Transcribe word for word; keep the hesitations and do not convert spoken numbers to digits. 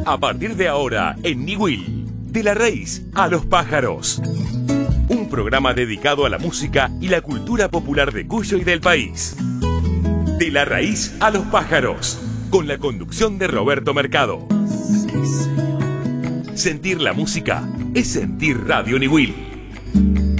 A partir de ahora, en Niwil, de la raíz a los pájaros. Un programa dedicado a la música y la cultura popular de Cuyo y del país. De la raíz a los pájaros, con la conducción de Roberto Mercado. Sentir la música es sentir Radio Niwil.